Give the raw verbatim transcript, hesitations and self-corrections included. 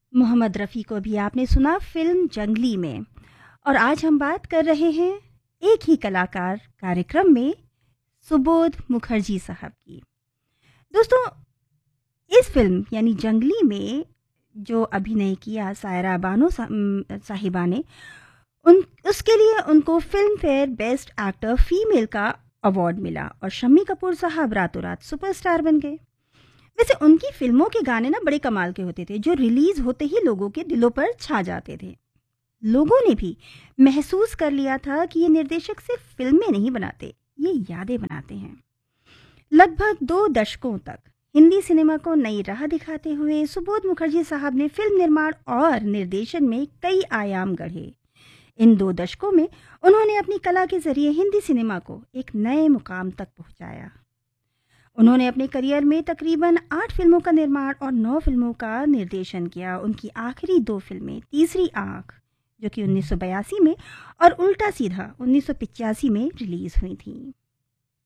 मोहम्मद रफ़ी को भी आपने सुना फ़िल्म जंगली में। और आज हम बात कर रहे हैं एक ही कलाकार कार्यक्रम में सुबोध मुखर्जी साहब की। दोस्तों, इस फ़िल्म यानी जंगली में जो अभिनय किया सायरा बानो सा, उम, साहिबा ने, उन उसके लिए उनको film fair best actor female का अवार्ड मिला और शम्मी कपूर साहब रातों रात सुपरस्टार बन गए। वैसे उनकी फ़िल्मों के गाने ना बड़े कमाल के होते थे, जो रिलीज़ होते ही लोगों के दिलों पर छा जाते थे। लोगों ने भी महसूस कर लिया था कि ये निर्देशक सिर्फ फ़िल्में नहीं बनाते, ये यादें बनाते हैं। लगभग दो दशकों तक हिंदी सिनेमा को नई राह दिखाते हुए सुबोध मुखर्जी साहब ने फिल्म निर्माण और निर्देशन में कई आयाम गढ़े। इन दो दशकों में उन्होंने अपनी कला के जरिए हिंदी सिनेमा को एक नए मुकाम तक पहुंचाया। उन्होंने अपने करियर में तकरीबन आठ फिल्मों का निर्माण और नौ फिल्मों का निर्देशन किया। उनकी आखिरी दो फिल्में तीसरी आंख, जो कि उन्नीस सौ बयासी में, और उल्टा सीधा उन्नीस सौ पिचासी में रिलीज हुई थीं।